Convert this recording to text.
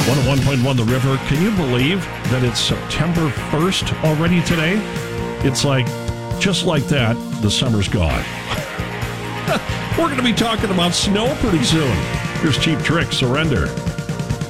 101.1 The River. Can you believe that it's September 1st already today? It's like, just like that, the summer's gone. We're going to be talking about snow pretty soon. Here's Cheap Trick, Surrender.